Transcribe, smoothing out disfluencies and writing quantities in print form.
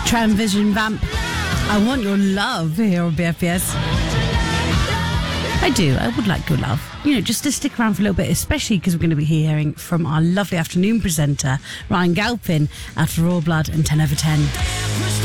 Transvision Vamp. I want your love here on BFBS. I do. I would like your love. Just to stick around for a little bit, especially because we're going to be hearing from our lovely afternoon presenter, Ryan Galpin, after Raw Blood and 10 over 10.